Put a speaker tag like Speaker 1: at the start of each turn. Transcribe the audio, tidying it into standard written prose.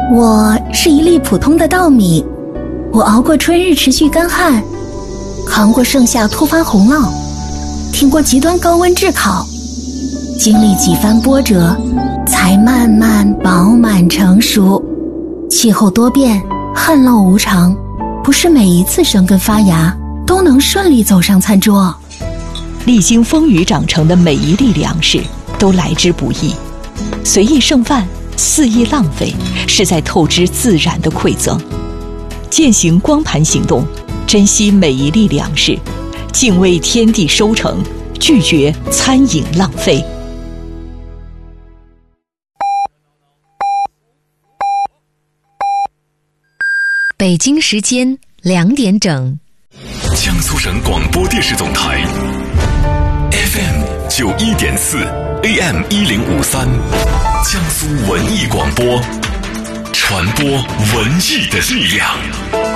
Speaker 1: 我是一粒普通的稻米，我熬过春日持续干旱，扛过盛夏突发洪涝，挺过极端高温炙烤，经历几番波折，才慢慢饱满成熟。气候多变，旱涝无常，不是每一次生根发芽都能顺利走上餐桌。
Speaker 2: 历经风雨长成的每一粒粮食都来之不易，随意剩饭，肆意浪费，是在透支自然的馈赠。践行光盘行动，珍惜每一粒粮食，敬畏天地收成，拒绝餐饮浪费。
Speaker 3: 北京时间2点整，
Speaker 4: 江苏省广播电视总台 FM 91.4 AM 1053，江苏文艺广播，传播文艺的力量。